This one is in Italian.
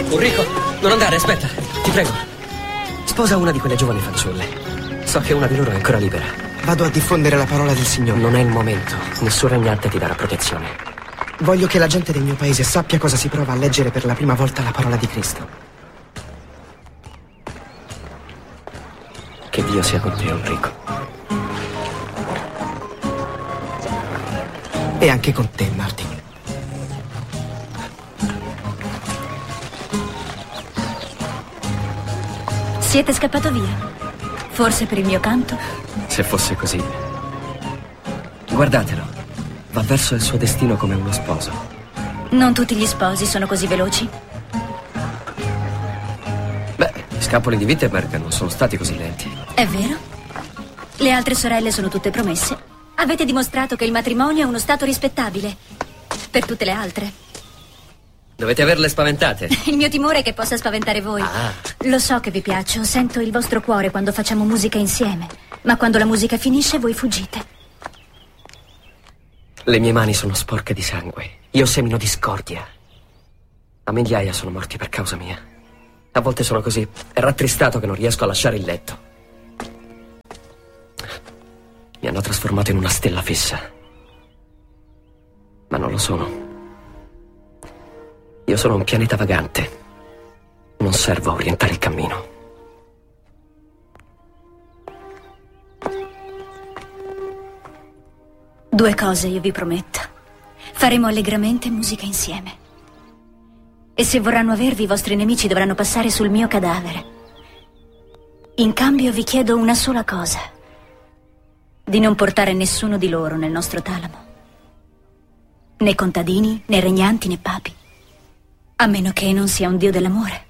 Enrico, non andare, aspetta, ti prego. Sposa una di quelle giovani fanciulle. So che una di loro è ancora libera. Vado a diffondere la parola del Signore. Non è il momento. Nessun regnante ti darà protezione. Voglio che la gente del mio paese sappia cosa si prova a leggere per la prima volta la parola di Cristo. Che Dio sia con te, Enrico. E anche con te, Martin. Siete scappato via? Forse per il mio canto? Se fosse così. Guardatelo. Va verso il suo destino come uno sposo. Non tutti gli sposi sono così veloci. Beh, gli scappoli di Wittenberg non sono stati così lenti. È vero? Le altre sorelle sono tutte promesse. Avete dimostrato che il matrimonio è uno stato rispettabile. Per tutte le altre. Dovete averle spaventate. Il mio timore è che possa spaventare voi. Ah. Lo so che vi piaccio, sento il vostro cuore quando facciamo musica insieme. Ma quando la musica finisce voi fuggite. Le mie mani sono sporche di sangue. Io semino discordia. A migliaia sono morti per causa mia. A volte sono così rattristato che non riesco a lasciare il letto. Mi hanno trasformato in una stella fissa. Ma non lo sono. Io sono un pianeta vagante. Non servo a orientare il cammino. Due cose io vi prometto. Faremo allegramente musica insieme. E se vorranno avervi, i vostri nemici dovranno passare sul mio cadavere. In cambio vi chiedo una sola cosa: di non portare nessuno di loro nel nostro talamo. Né contadini, né regnanti, né papi. A meno che non sia un dio dell'amore.